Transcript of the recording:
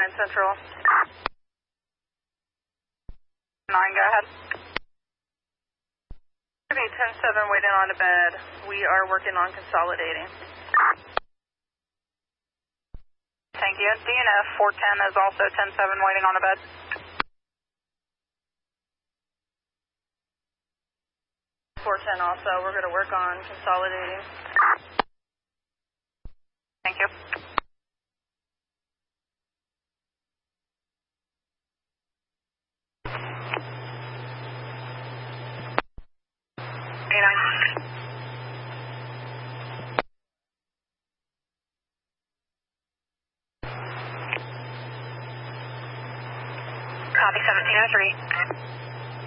Central. 9, go ahead. Be 10-7 waiting on a bed. We are working on consolidating. Thank you. DNF 410 is also 10-7 waiting on a bed. 410 also. We're going to work on consolidating. Thank you. Copy 1703.